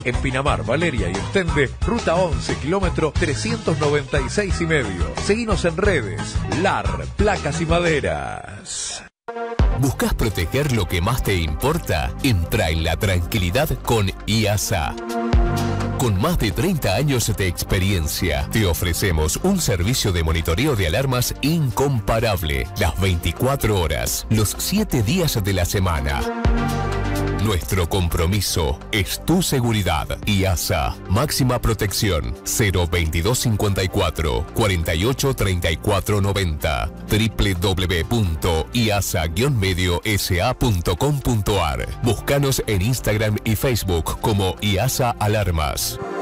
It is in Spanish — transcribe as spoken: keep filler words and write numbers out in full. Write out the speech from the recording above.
En Pinamar, Valeria y Ostende, ruta once, kilómetro trescientos noventa y seis y medio. Seguinos en redes, L A R, Placas y Maderas. ¿Buscas proteger lo que más te importa? Entra en la tranquilidad con I A S A. Con más de treinta años de experiencia, te ofrecemos un servicio de monitoreo de alarmas incomparable, las veinticuatro horas, los siete días de la semana. Nuestro compromiso es tu seguridad. I A S A, máxima protección, cero veintidós cincuenta y cuatro, cuarenta y ocho treinta y cuatro noventa, doble u doble u doble u punto i a s a guion medio s a punto com punto a r. Búscanos en Instagram y Facebook como I A S A Alarmas.